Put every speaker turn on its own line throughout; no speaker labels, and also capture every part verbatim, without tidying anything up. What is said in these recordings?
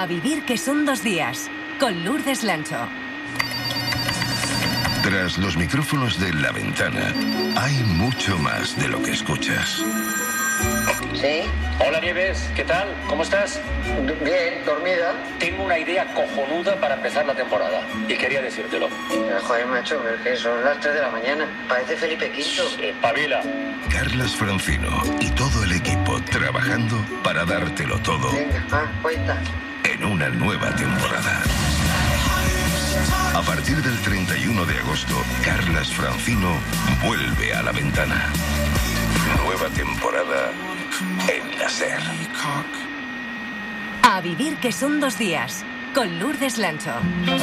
A vivir que son dos días, con Lourdes Lancho.
Tras los micrófonos de La Ventana, hay mucho más de lo que escuchas.
¿Sí?
Hola Nieves, ¿qué tal? ¿Cómo estás?
Bien, dormida.
Tengo una idea cojonuda para empezar la temporada y quería decírtelo.
Joder, macho, es que son las tres de la mañana. Parece Felipe quinto.
Espabila.
Carlas Francino y todo el equipo trabajando para dártelo todo.
Venga, va, cuenta.
En una nueva temporada. A partir del treinta y uno de agosto, Carlas Francino vuelve a La Ventana. Nueva temporada en la SER.
A vivir que son dos días, con Lourdes Lancho.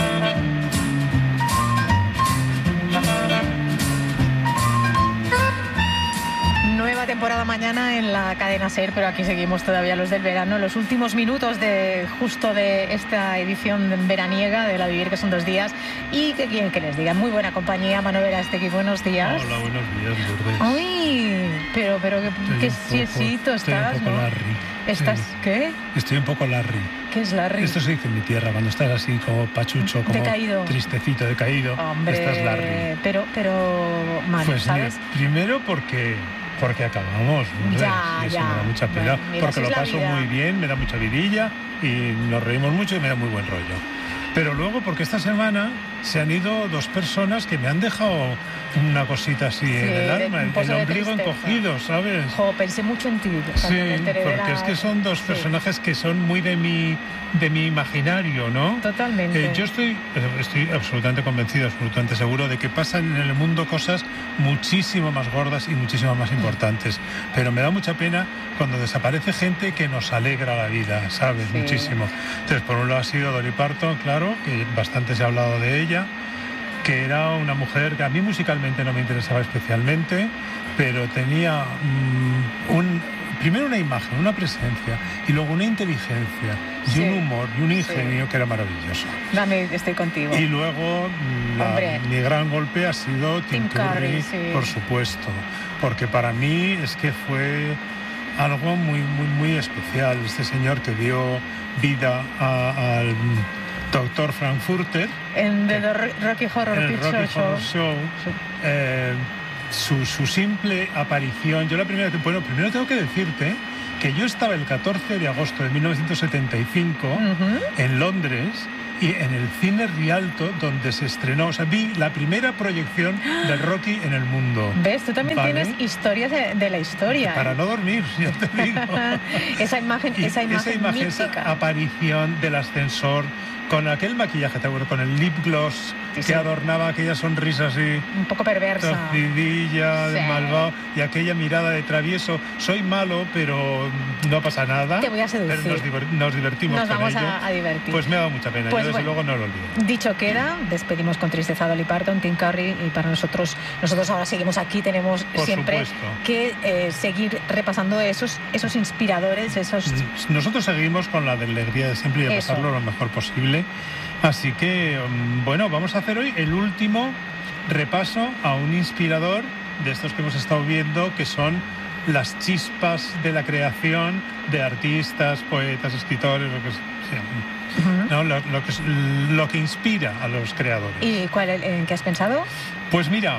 Nueva temporada mañana en la cadena SER, pero aquí seguimos todavía los del verano, los últimos minutos de justo de esta edición veraniega de La Vivir, que son dos días, y que quieren que les digan muy buena compañía. Manuel Verástegui, buenos días.
Hola, buenos días, Lourdes.
Uy, pero, pero qué siesito estás,
Estoy un poco
¿no?
Larry.
¿Estás
Sí.
qué?
Estoy un poco Larry.
¿Qué es Larry?
Esto se dice en mi tierra, cuando estás así como pachucho, como
Decaído.
tristecito, decaído.
Hombre,
estás Larry.
pero, pero, Manu,
Pues
¿sabes?
mira, primero porque... Porque acabamos, no sé,
Ya,
y eso
ya.
me da mucha pena,
Bueno, mira,
porque
así
lo
es la
paso
vida.
muy bien, me da mucha vidilla y nos reímos mucho y me da muy buen rollo. Pero luego, porque esta semana se han ido dos personas que me han dejado una cosita así
Sí,
en el
de-
alma,
un
el,
pozo
el
de
ombligo
tristeza.
encogido, ¿sabes?
Jo, pensé mucho en ti.
Sí,
cuando me enteré de
porque
la-
es que son dos
Sí,
personajes que son muy de mi, de mi imaginario, ¿no?
Totalmente.
Eh, yo estoy, estoy absolutamente convencido, absolutamente seguro de que pasan en el mundo cosas muchísimo más gordas y muchísimo más importantes. Pero me da mucha pena cuando desaparece gente que nos alegra la vida, ¿sabes?
Sí.
Muchísimo. Entonces, por un lado ha sido Dolly Parton, claro, que bastante se ha hablado de ella, que era una mujer que a mí musicalmente no me interesaba especialmente, pero tenía mmm, un, primero una imagen, una presencia, y luego una inteligencia, y
Sí.
un humor, y un ingenio que era maravilloso.
Dame, estoy contigo.
Y luego mm, la-
Hombre.
mi gran golpe ha sido Tim,
Tim Curry,
Curry,
sí.
por supuesto, porque para mí es que fue algo muy, muy, muy especial. Este señor que dio vida a- al doctor Frankfurter,
En The Ro- Rocky Horror
en el
Picture
Rocky
Show.
Horror Show,
Sí.
eh, su, su simple aparición. Yo la primera bueno, primero tengo que decirte que yo estaba el catorce de agosto de mil novecientos setenta y cinco
Ujú.
en Londres y en el cine Rialto, donde se estrenó, o sea, vi la primera proyección del Rocky en el mundo.
¿Ves? Tú también
¿Vale?
tienes historias de, de la historia.
Para
¿eh?
no dormir, ya te digo.
esa imagen,
Y
esa imagen,
esa
mítica.
aparición del ascensor con aquel maquillaje, ¿te acuerdas? Con el lip gloss
Sí,
que
sí.
adornaba aquella sonrisa así,
Un poco perversa.
torcidilla, de
Sí.
malvado, y aquella mirada de travieso. Soy malo, pero no pasa nada.
Te voy a seducir.
Pero nos, diver- nos divertimos
Nos
con
vamos
ello.
a, a divertir.
Pues me ha dado mucha pena.
Pues
Yo, desde
bueno.
luego, no lo olvido.
Dicho queda, despedimos con tristeza a Dolly Parton, Tim Curry, y para nosotros, nosotros ahora seguimos aquí, tenemos
Por
siempre
supuesto.
que eh, seguir repasando esos, esos inspiradores, esos...
Nosotros seguimos con la alegría de siempre y a
Eso.
pasarlo lo mejor posible. Así que, um, bueno, vamos a hacer hoy el último repaso a un inspirador de estos que hemos estado viendo, que son las chispas de la creación de artistas, poetas, escritores, lo que sea,
Ujú.
¿no? lo, lo que, es- lo que inspira a los creadores.
¿Y cuál, en qué has pensado?
Pues mira,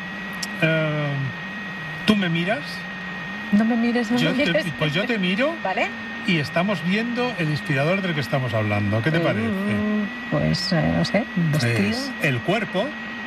eh, tú me miras,
No me mires, no
yo
me
te-
mires.
pues yo te miro
¿Vale?
y estamos viendo el inspirador del que estamos hablando. ¿Qué te parece?
Uh, Pues, eh, no sé, un vestido.
Pues el cuerpo